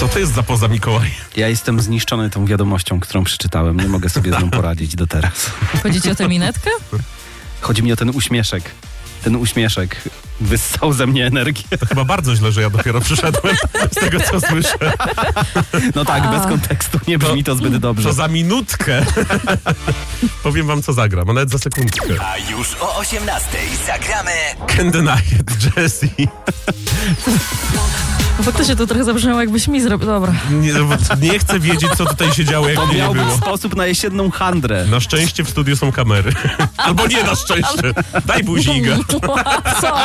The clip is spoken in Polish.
Co to jest za poza, Mikołaj? Ja jestem zniszczony tą wiadomością, którą przeczytałem. Nie mogę sobie z nią poradzić do teraz. Chodzi ci o tę minetkę? Chodzi mi o ten uśmieszek. Ten uśmieszek wyssał ze mnie energię. To chyba bardzo źle, że ja dopiero przyszedłem z tego, co słyszę. No tak, bez kontekstu nie brzmi to zbyt dobrze. To za minutkę. Powiem wam, co zagram, a nawet za sekundkę. A już o 18:00 zagramy Candy Night, Jessie. Faktycznie to trochę zabrzmiało, jakbyś mi zrobił. Dobra. Nie chcę wiedzieć, co tutaj się działo, jak To mnie nie miał być było. sposób na jesienną handrę. Na szczęście w studiu są kamery. Albo nie na szczęście. Daj buziga. Co?